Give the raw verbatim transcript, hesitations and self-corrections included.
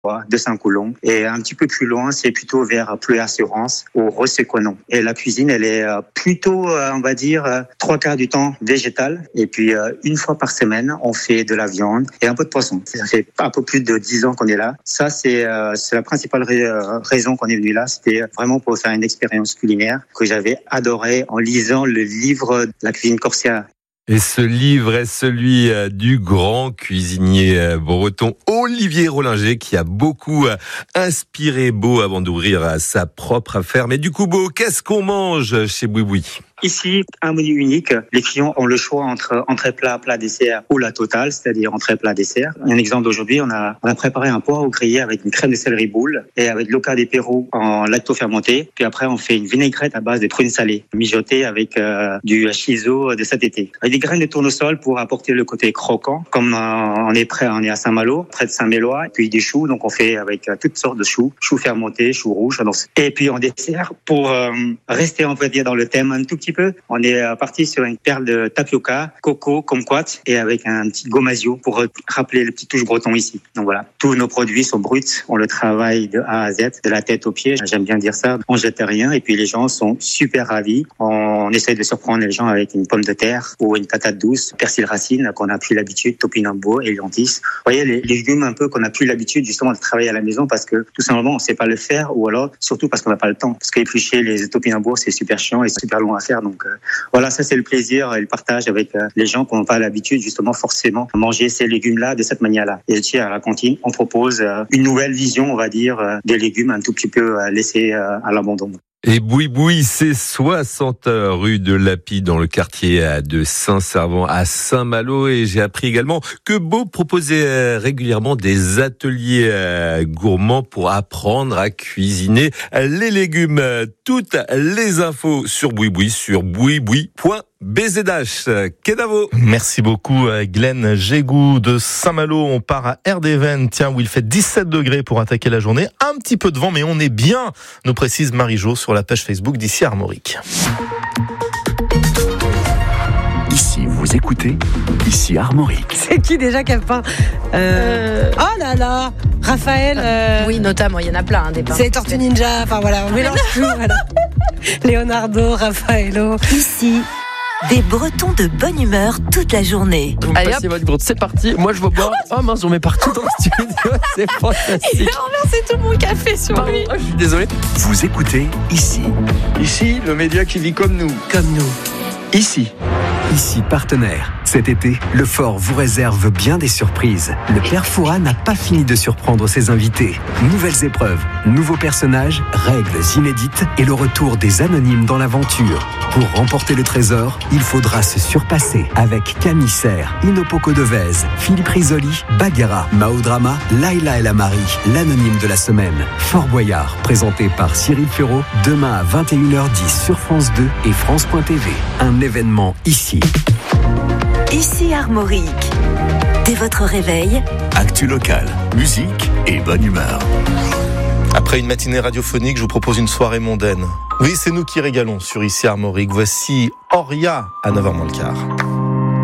de Saint-Coulomb. Et un petit peu plus loin, c'est plutôt vers Pleuil-Assurance, au Rosséconon. Et la cuisine, elle est plutôt, on va dire, trois quarts du temps végétale. Et puis, une fois par semaine, on fait de la viande et un peu de poisson. Ça fait un peu plus de dix ans qu'on est là. Ça, c'est, c'est la principale raison qu'on est venu là. C'était vraiment pour faire une expérience culinaire que j'avais adorée en lisant le livre de la cuisine corsica. Et ce livre est celui du grand cuisinier breton Olivier Rollinger qui a beaucoup inspiré Beau avant d'ouvrir sa propre affaire. Mais du coup, Beau, qu'est-ce qu'on mange chez Boui-Boui ? Ici, un menu unique. Les clients ont le choix entre entrée plat, plat dessert ou la totale, c'est-à-dire entrée plat dessert. Un exemple d'aujourd'hui, on a, on a préparé un poireau grillé avec une crème de céleri boule et avec l'oca des Pérou en lacto-fermenté. Puis après, on fait une vinaigrette à base de prunes salées, mijotées avec euh, du shiso de cet été. Avec des graines de tournesol pour apporter le côté croquant. Comme euh, on est prêt, on est à Saint-Malo, près de Saint-Mélois. Et puis des choux, donc on fait avec euh, toutes sortes de choux. Choux fermentés, choux rouges. Donc, et puis en dessert, pour euh, rester, on peut dire, dans le thème un tout petit peu, on est parti sur une perle de tapioca, coco, kumquat et avec un petit gomasio pour rappeler le petit touche breton ici. Donc voilà, tous nos produits sont bruts, on le travaille de A à Z, de la tête aux pieds, j'aime bien dire ça, on jette rien et puis les gens sont super ravis. On essaie de surprendre les gens avec une pomme de terre ou une patate douce, persil racine qu'on n'a plus l'habitude, topinambour et lentilles. Vous voyez, les légumes un peu qu'on n'a plus l'habitude justement de travailler à la maison parce que tout simplement on ne sait pas le faire ou alors surtout parce qu'on n'a pas le temps. Parce qu'éplucher les topinambours c'est super chiant et super long à faire. Donc euh, voilà, ça c'est le plaisir et le partage avec euh, les gens qui n'ont pas l'habitude justement forcément de manger ces légumes-là de cette manière-là. Et ici à la cantine, on propose euh, une nouvelle vision, on va dire, euh, des légumes un tout petit peu euh, laissés euh, à l'abandon. Et Boui-Boui, c'est soixante rue de Lapide dans le quartier de Saint-Servant à Saint-Malo. Et j'ai appris également que Beau proposait régulièrement des ateliers gourmands pour apprendre à cuisiner les légumes. Toutes les infos sur Boui-Boui sur boui-boui point b z h. Kedavo. Merci beaucoup Glenn Gégou de Saint-Malo. On part à Erdéven, tiens, où il fait dix-sept degrés pour attaquer la journée. Un petit peu de vent, mais on est bien, nous précise Marie-Jo sur la page Facebook d'Ici Armorique. Ici, vous écoutez Ici Armorique. C'est qui déjà qui a peint euh... euh... Oh là là, Raphaël. Euh... Oui, notamment, il y en a plein hein, des peintres. C'est Tortue Ninja, enfin voilà, on mélange tout. Voilà. Leonardo, Raffaello. Ici. Des Bretons de bonne humeur toute la journée. Vous me passez votre gourde, c'est parti. Moi, je vais boire. Oh mince, j'en mets partout dans le studio. C'est fantastique. Il a renversé tout mon café sur Pardon, lui. Oh, je suis désolé. Vous écoutez Ici. Ici, le média qui vit comme nous. Comme nous. Ici. Ici, partenaire. Cet été, le Fort vous réserve bien des surprises. Le Père Fouras n'a pas fini de surprendre ses invités. Nouvelles épreuves, nouveaux personnages, règles inédites et le retour des anonymes dans l'aventure. Pour remporter le trésor, il faudra se surpasser avec Camille Serre, Inopoko Devez, Philippe Risoli, Bagheera, Maodrama, Laila El Amari, l'anonyme de la semaine. Fort Boyard, présenté par Cyril Ferraud, demain à vingt et une heures dix sur France deux et France point T V. Un événement ici. Ici Armorique. Dès votre réveil, actu locale, musique et bonne humeur. Après une matinée radiophonique, je vous propose une soirée mondaine. Oui, c'est nous qui régalons sur Ici Armorique. Voici Oria à neuf heures moins le quart.